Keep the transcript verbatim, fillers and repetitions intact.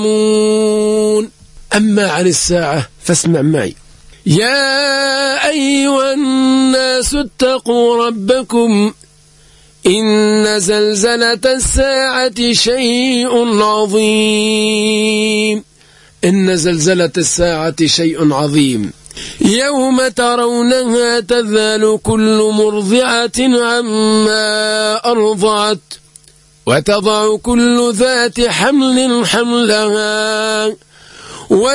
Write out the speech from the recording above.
أما عن الساعة فاسمع معي. يا أيها الناس اتقوا ربكم إن زلزلة الساعة شيء عظيم. إن زلزلة الساعة شيء عظيم. يوم ترونها تذهل كل مرضعة عما أرضعت وتضع كل ذات حمل حملها